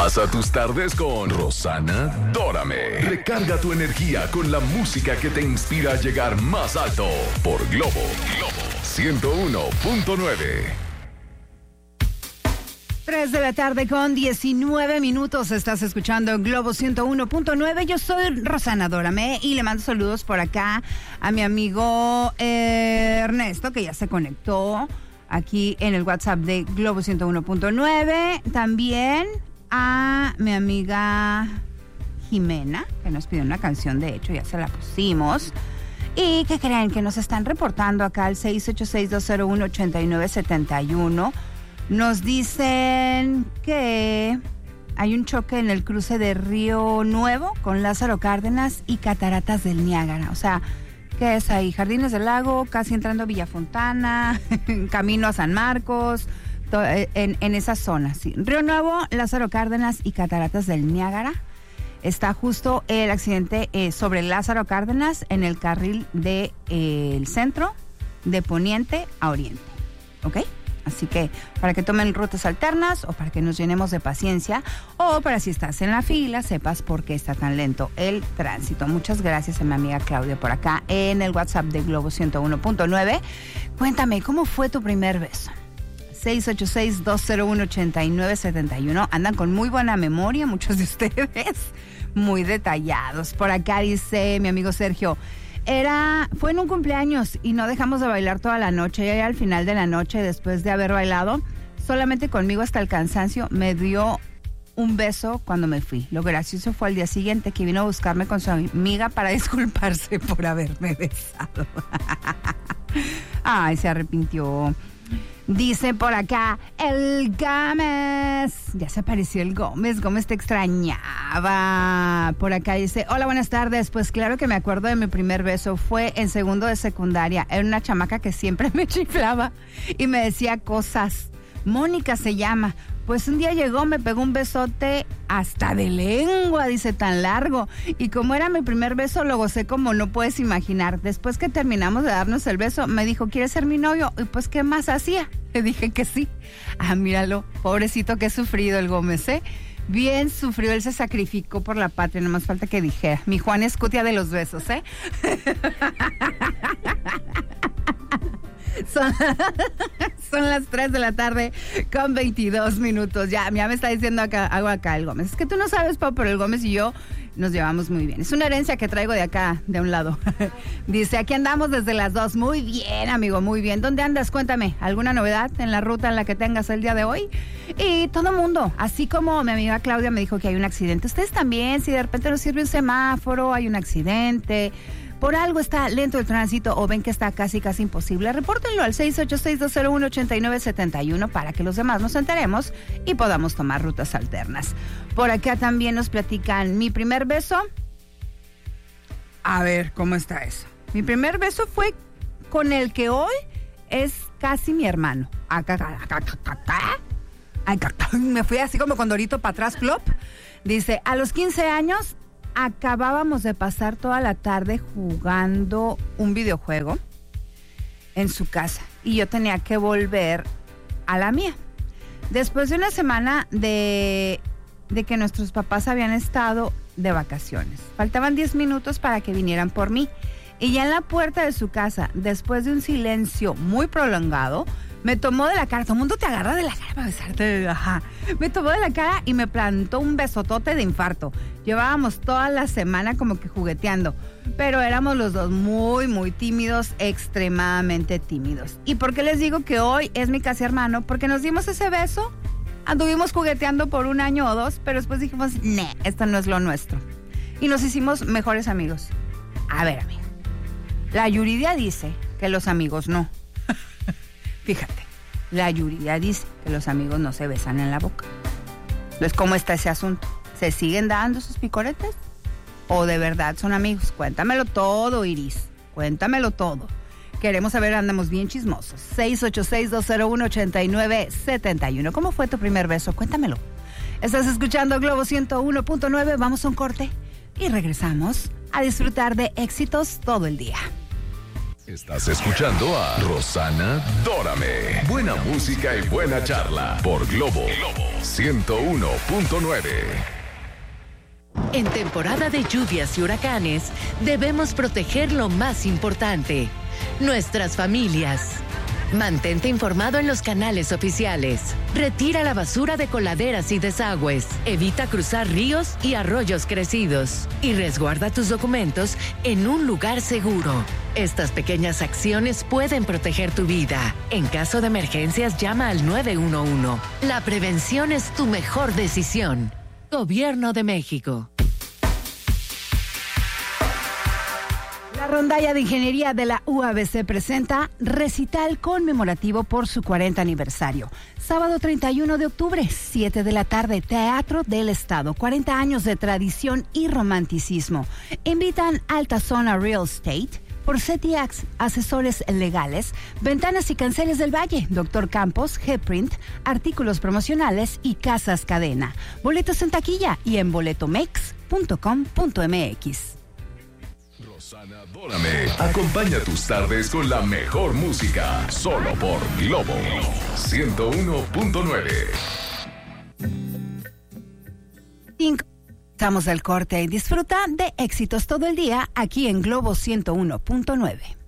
Pasa tus tardes con Rosana Dórame. Recarga tu energía con la música que te inspira a llegar más alto por Globo 101.9. 3 de la tarde con 19 minutos. Estás escuchando Globo 101.9. Yo soy Rosana Dórame y le mando saludos por acá a mi amigo Ernesto, que ya se conectó aquí en el WhatsApp de Globo 101.9. También a mi amiga Jimena, que nos pidió una canción, de hecho ya se la pusimos. Y que creen que nos están reportando acá al 686-201-8971. Nos dicen que hay un choque en el cruce de Río Nuevo con Lázaro Cárdenas y Cataratas del Niágara. O sea, ¿qué es ahí? Jardines del Lago, casi entrando a Villafontana, camino a San Marcos, en esa zona, sí. Río Nuevo, Lázaro Cárdenas y Cataratas del Niágara. Está justo el accidente sobre Lázaro Cárdenas en el carril del centro de poniente a oriente. ¿Ok? Así que para que tomen rutas alternas o para que nos llenemos de paciencia o para si estás en la fila sepas por qué está tan lento el tránsito. Muchas gracias a mi amiga Claudia por acá en el WhatsApp de Globo 101.9. Cuéntame, ¿cómo fue tu primer beso? 686-201-8971. Andan con muy buena memoria muchos de ustedes, muy detallados. Por acá dice mi amigo Sergio, fue en un cumpleaños y no dejamos de bailar toda la noche. Y al final de la noche, después de haber bailado, solamente conmigo hasta el cansancio, me dio un beso cuando me fui. Lo gracioso fue al día siguiente que vino a buscarme con su amiga para disculparse por haberme besado. Ay, se arrepintió. Dice por acá, el Gómez. Ya se apareció el Gómez. Gómez te extrañaba. Por acá dice, hola, buenas tardes. Pues claro que me acuerdo de mi primer beso. Fue en segundo de secundaria. Era una chamaca que siempre me chiflaba y me decía cosas. Mónica se llama. Pues un día llegó, me pegó un besote hasta de lengua, dice, tan largo. Y como era mi primer beso, lo gocé como no puedes imaginar. Después que terminamos de darnos el beso, me dijo, ¿quieres ser mi novio? Y pues, ¿qué más hacía? Le dije que sí. Ah, míralo, pobrecito que ha sufrido el Gómez, ¿eh? Bien sufrió, él se sacrificó por la patria, no más falta que dijera. Mi Juan Escutia de los besos, ¿eh? Son las 3 de la tarde con 22 minutos. Ya me está diciendo algo acá el Gómez. Es que tú no sabes, Pau, pero el Gómez y yo nos llevamos muy bien. Es una herencia que traigo de acá, de un lado. Dice, aquí andamos desde las 2. Muy bien, amigo, muy bien. ¿Dónde andas? Cuéntame, ¿alguna novedad en la ruta en la que tengas el día de hoy? Y todo mundo, así como mi amiga Claudia me dijo que hay un accidente. Ustedes también, si de repente nos sirve un semáforo, hay un accidente, por algo está lento el tránsito o ven que está casi imposible, repórtenlo al 686-201-8971 para que los demás nos enteremos y podamos tomar rutas alternas. Por acá también nos platican, mi primer beso. A ver, ¿cómo está eso? Mi primer beso fue con el que hoy es casi mi hermano. Me fui así como con Dorito para atrás, plop. Dice, a los 15 años... acabábamos de pasar toda la tarde jugando un videojuego en su casa y yo tenía que volver a la mía. Después de una semana de que nuestros papás habían estado de vacaciones, faltaban 10 minutos para que vinieran por mí. Y ya en la puerta de su casa, después de un silencio muy prolongado, me tomó de la cara. Todo el mundo te agarra de la cara para besarte. Ajá. Me tomó de la cara y me plantó un besotote de infarto. Llevábamos toda la semana como que jugueteando, pero éramos los dos muy tímidos, extremadamente tímidos. ¿Y por qué les digo que hoy es mi casi hermano? Porque nos dimos ese beso, anduvimos jugueteando por 1 año o 2, pero después dijimos, esto no es lo nuestro. Y nos hicimos mejores amigos. A ver, amigo, la Yuridia dice que los amigos no. Fíjate, la Yuridia dice que los amigos no se besan en la boca. Entonces, ¿cómo está ese asunto? ¿Se siguen dando sus picoretes? ¿O de verdad son amigos? Cuéntamelo todo, Iris. Cuéntamelo todo. Queremos saber, andamos bien chismosos. 686-201-8971. ¿Cómo fue tu primer beso? Cuéntamelo. Estás escuchando Globo 101.9. Vamos a un corte y regresamos a disfrutar de éxitos todo el día. Estás escuchando a Rosana Dórame. Buena música y buena charla por Globo 101.9. En temporada de lluvias y huracanes, debemos proteger lo más importante, nuestras familias. Mantente informado en los canales oficiales. Retira la basura de coladeras y desagües. Evita cruzar ríos y arroyos crecidos. Y resguarda tus documentos en un lugar seguro. Estas pequeñas acciones pueden proteger tu vida. En caso de emergencias, llama al 911. La prevención es tu mejor decisión. Gobierno de México. La rondalla de ingeniería de la UABC presenta recital conmemorativo por su 40 aniversario. Sábado 31 de octubre, 7 de la tarde, Teatro del Estado. 40 años de tradición y romanticismo. Invitan Altazona Real Estate, Forcetiax, asesores legales, Ventanas y Canceles del Valle, Dr. Campos, G-Print, artículos promocionales y Casas Cadena. Boletos en taquilla y en boletomex.com.mx. Rosana Dórame. Acompaña tus tardes con la mejor música. Solo por Globo 101.9. Estamos al corte y disfruta de éxitos todo el día aquí en Globo 101.9.